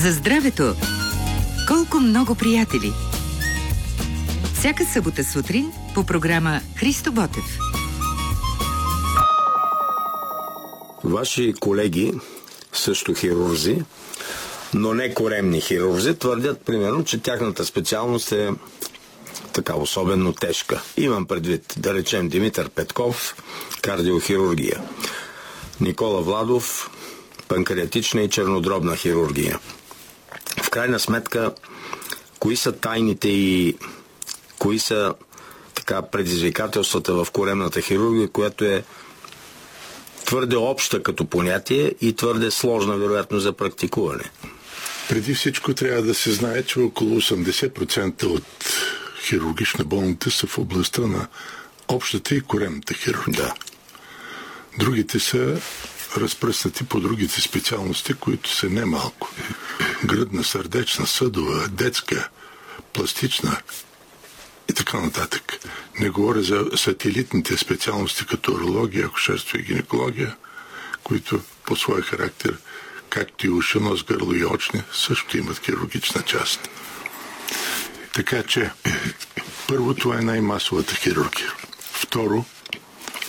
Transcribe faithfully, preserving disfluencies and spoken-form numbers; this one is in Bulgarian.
За здравето! Колко много приятели! Всяка събота сутрин по програма Христо Ботев. Ваши колеги, също хирурзи, но не коремни хирурзи, твърдят примерно, че тяхната специалност е така особено тежка. Имам предвид, да речем, Димитър Петков, кардиохирургия, Никола Владов, панкреатична и чернодробна хирургия. В крайна сметка, кои са тайните и кои са така предизвикателствата в коремната хирургия, която е твърде обща като понятие и твърде сложна, вероятно, за практикуване? Преди всичко трябва да се знае, че около осемдесет процента от хирургични болните са в областта на общата и коремната хирургия. Да. Другите са разпръснати по другите специалности, които са немалко. Гръдна, сърдечна, съдова, детска, пластична и така нататък. Не говоря за сателитните специалности, като урология, акушерство и гинекология, които по своя характер, както и уши, нос, гърло и очни, също имат хирургична част. Така че, първо, това е най-масовата хирургия. Второ,